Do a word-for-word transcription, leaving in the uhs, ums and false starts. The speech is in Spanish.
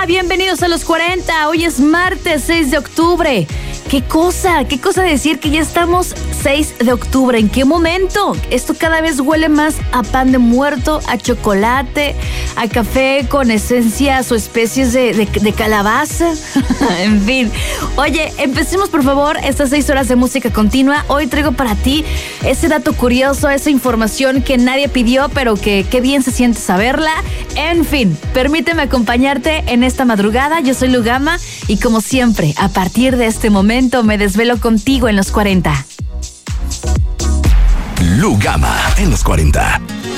bienvenidos a los cuarenta. Hoy es martes seis de octubre. ¿Qué cosa? ¿Qué cosa decir que ya estamos seis de octubre? ¿En qué momento? Esto cada vez huele más a pan de muerto, a chocolate, a café con esencias o especies de, de, de calabaza. En fin. Oye, empecemos por favor estas seis horas de música continua. Hoy traigo para ti ese dato curioso, esa información que nadie pidió, pero que qué bien se siente saberla. En fin, permíteme acompañarte en esta madrugada. Yo soy Lugama y como siempre, a partir de este momento me desvelo contigo en los cuarenta. Lugama en los cuarenta.